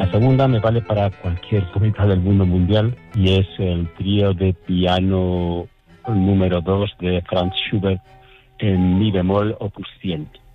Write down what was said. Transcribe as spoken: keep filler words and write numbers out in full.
La segunda me vale para cualquier poeta del mundo mundial y es el trío de piano número dos de Franz Schubert en mi bemol opus cien.